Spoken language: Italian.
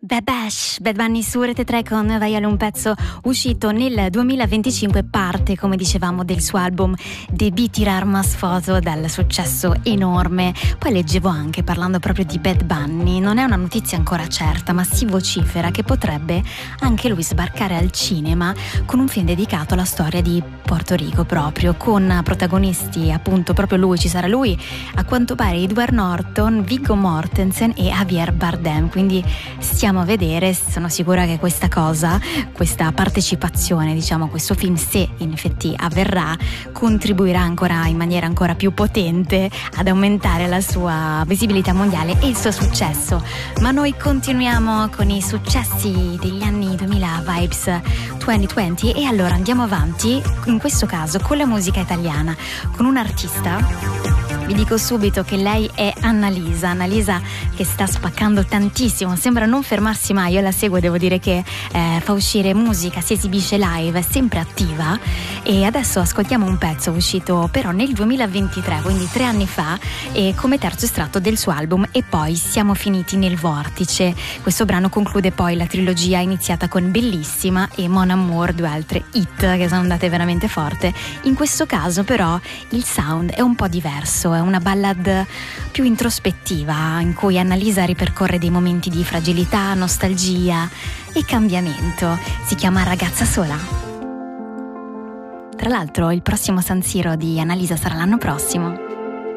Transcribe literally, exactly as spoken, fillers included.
Bad Bash, Bad Bunny su Rete tre con Vaiale, un pezzo uscito nel duemilaventicinque, parte, come dicevamo, del suo album Debí tirar más foto, dal successo enorme. Poi leggevo anche, parlando proprio di Bad Bunny, non è una notizia ancora certa, ma si vocifera che potrebbe anche lui sbarcare al cinema con un film dedicato alla storia di Porto Rico, proprio con protagonisti appunto proprio lui, ci sarà lui, a quanto pare Edward Norton, Viggo Mortensen e Javier Bardem, quindi stiamo a vedere. Sono sicura che questa cosa, questa partecipazione, diciamo, questo film, se in effetti avverrà, contribuirà ancora in maniera ancora più potente ad aumentare la sua visibilità mondiale e il suo successo. Ma noi continuiamo con i successi degli anni duemila, Vibes duemilaventi, e allora andiamo avanti, in questo caso con la musica italiana, con un artista. Vi dico subito che lei è Annalisa, Annalisa che sta spaccando tantissimo, sembra non fermarsi mai. Io la seguo, devo dire che eh, fa uscire musica, si esibisce live, è sempre attiva, e adesso ascoltiamo un pezzo uscito però nel duemilaventitré, quindi tre anni fa, e come terzo estratto del suo album E poi siamo finiti nel vortice. Questo brano conclude poi la trilogia iniziata con Bellissima e Mon Amour, due altre hit che sono andate veramente forte. In questo caso però il sound è un po' diverso, è una ballad più introspettiva in cui Annalisa ripercorre dei momenti di fragilità, nostalgia e cambiamento. Si chiama Ragazza sola. Tra l'altro il prossimo San Siro di Annalisa sarà l'anno prossimo.